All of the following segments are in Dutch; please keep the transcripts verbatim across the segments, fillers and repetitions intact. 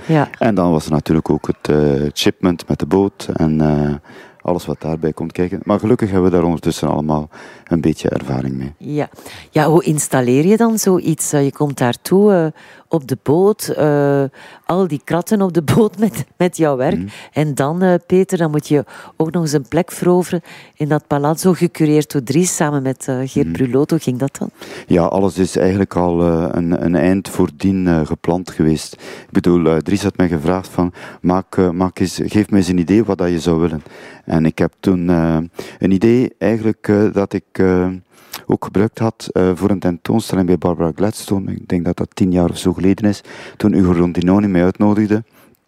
Ja. En dan was er natuurlijk ook het uh, shipment met de boot en uh, alles wat daarbij komt kijken. Maar gelukkig hebben we daar ondertussen allemaal een beetje ervaring mee. Ja, ja, hoe installeer je dan zoiets? Je komt daartoe uh, op de boot, uh, al die kratten op de boot met, met jouw werk. Mm. En dan, uh, Peter, dan moet je ook nog eens een plek veroveren in dat palazzo, gecureerd door Dries, samen met uh, Geert mm. Brulot. Hoe ging dat dan? Ja, alles is eigenlijk al uh, een, een eind voordien uh, gepland geweest. Ik bedoel, uh, Dries had mij gevraagd van, maak, uh, maak eens, geef mij eens een idee wat dat je zou willen. En ik heb toen uh, een idee eigenlijk uh, dat ik uh, ook gebruikt had uh, voor een tentoonstelling bij Barbara Gladstone. Ik denk dat dat tien jaar of zo geleden is. Toen Ugo Rondinoni mij uitnodigde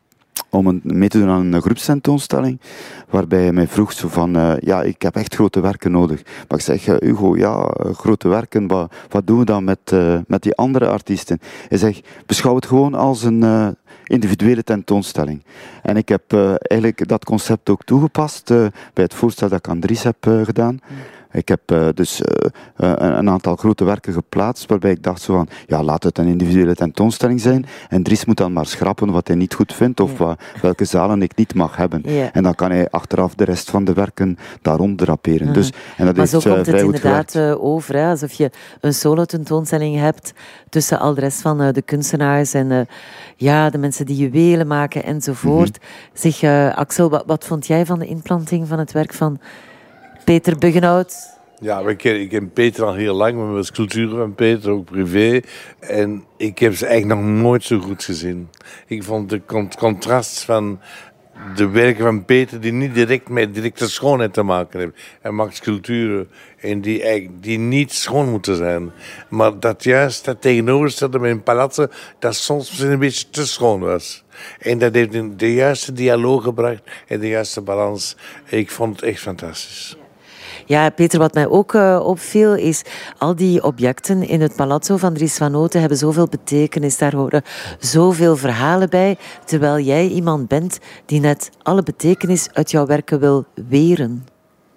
om een, mee te doen aan een groepstentoonstelling, waarbij hij mij vroeg zo van, uh, ja, ik heb echt grote werken nodig. Maar ik zeg, uh, Hugo, ja, grote werken, wat, wat doen we dan met, uh, met die andere artiesten? Hij zegt, beschouw het gewoon als een uh, individuele tentoonstelling. En ik heb uh, eigenlijk dat concept ook toegepast uh, bij het voorstel dat ik aan Dries heb uh, gedaan. Mm. Ik heb uh, dus uh, uh, een aantal grote werken geplaatst, waarbij ik dacht zo van, ja, laat het een individuele tentoonstelling zijn. En Dries moet dan maar schrappen wat hij niet goed vindt, of ja. wa- welke zalen ik niet mag hebben. Ja. En dan kan hij achteraf de rest van de werken daar rond draperen. Mm-hmm. Dus, en dat maar is zo komt uh, het inderdaad uh, over, hè? Alsof je een solo-tentoonstelling hebt tussen al de rest van uh, de kunstenaars en uh, ja, de mensen die juwelen maken enzovoort. Mm-hmm. Zeg, uh, Axel, wat, wat vond jij van de inplanting van het werk van Peter Buggenhout? Ja, ik ken, ik ken Peter al heel lang, maar met sculpturen van Peter, ook privé. En ik heb ze eigenlijk nog nooit zo goed gezien. Ik vond het cont- contrast van de werken van Peter, die niet direct met directe schoonheid te maken hebben. Hij maakt sculpturen en die, eigenlijk, die niet schoon moeten zijn. Maar dat juist, dat tegenoverstelde met een palazzo, dat soms misschien een beetje te schoon was. En dat heeft de juiste dialoog gebracht en de juiste balans. Ik vond het echt fantastisch. Ja, Peter, wat mij ook uh, opviel is al die objecten in het palazzo van Dries van Noten hebben zoveel betekenis. Daar horen zoveel verhalen bij, terwijl jij iemand bent die net alle betekenis uit jouw werken wil weren.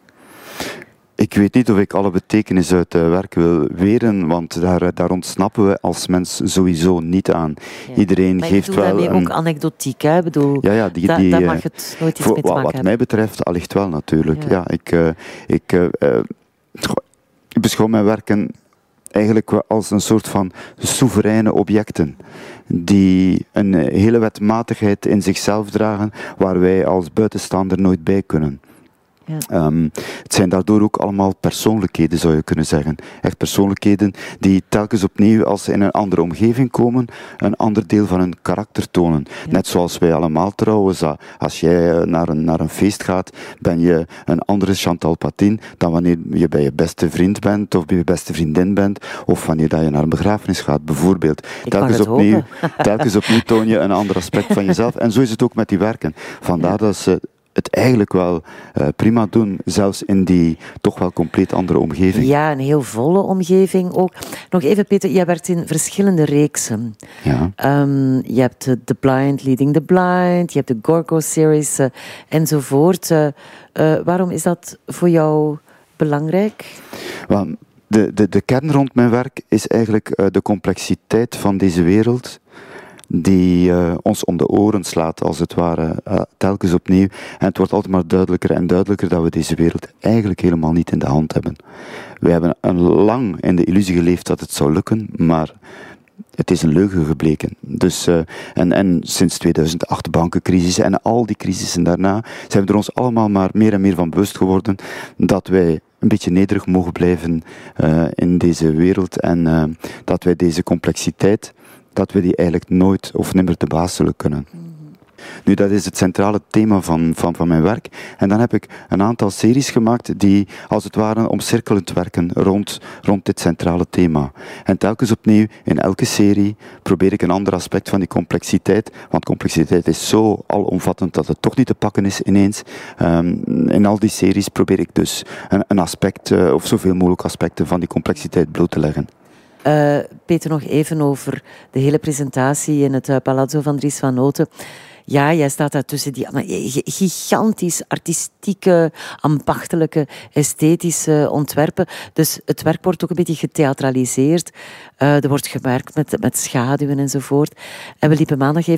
Ik weet niet of ik alle betekenis uit uh, werk wil weren, want daar, daar ontsnappen we als mens sowieso niet aan. Ja. Iedereen maar geeft wel... Maar een... ook anecdotiek, hè? Bedoel, ja, ja, die, da, die, daar mag het nooit iets voor, mee te maken wat hebben. Wat mij betreft, allicht wel natuurlijk. Ja. Ja, ik, uh, ik, uh, uh, ik beschouw mijn werken eigenlijk als een soort van soevereine objecten die een hele wetmatigheid in zichzelf dragen waar wij als buitenstaander nooit bij kunnen. Ja. Um, het zijn daardoor ook allemaal persoonlijkheden, zou je kunnen zeggen. Echt persoonlijkheden die telkens opnieuw, als ze in een andere omgeving komen, een ander deel van hun karakter tonen. Ja. Net zoals wij allemaal trouwens. Als jij naar een, naar een feest gaat, ben je een andere Chantal Patin dan wanneer je bij je beste vriend bent, of bij je beste vriendin bent, of wanneer dat je naar een begrafenis gaat, bijvoorbeeld. Telkens opnieuw, telkens opnieuw toon je een ander aspect van jezelf. En zo is het ook met die werken. Vandaar ja. dat ze het eigenlijk wel uh, prima doen, zelfs in die toch wel compleet andere omgeving. Ja, een heel volle omgeving ook. Nog even, Peter, jij werkt in verschillende reeksen. Ja. Um, je hebt uh, The Blind Leading the Blind, je hebt de Gorgo-series uh, enzovoort. Uh, uh, waarom is dat voor jou belangrijk? Well, de, de, de kern rond mijn werk is eigenlijk uh, de complexiteit van deze wereld, die uh, ons om de oren slaat, als het ware, uh, telkens opnieuw. En het wordt altijd maar duidelijker en duidelijker dat we deze wereld eigenlijk helemaal niet in de hand hebben. We hebben een lang in de illusie geleefd dat het zou lukken, maar het is een leugen gebleken. Dus, uh, en, en sinds tweeduizend acht bankencrisis en al die crisissen daarna zijn we er ons allemaal maar meer en meer van bewust geworden dat wij een beetje nederig mogen blijven uh, in deze wereld en uh, dat wij deze complexiteit, dat we die eigenlijk nooit of nimmer te baas zullen kunnen. Nu, dat is het centrale thema van, van, van mijn werk. En dan heb ik een aantal series gemaakt die, als het ware, omcirkelend werken rond, rond dit centrale thema. En telkens opnieuw, in elke serie, probeer ik een ander aspect van die complexiteit, want complexiteit is zo alomvattend dat het toch niet te pakken is ineens. Um, in al die series probeer ik dus een, een aspect, uh, of zoveel mogelijk aspecten van die complexiteit bloot te leggen. Uh, Peter, nog even over de hele presentatie in het uh, Palazzo van Dries van Noten. Ja, jij staat daar tussen die gigantisch artistieke, ambachtelijke, esthetische ontwerpen. Dus het werk wordt ook een beetje getheatraliseerd. Uh, er wordt gewerkt met, met schaduwen enzovoort. En we liepen maandag even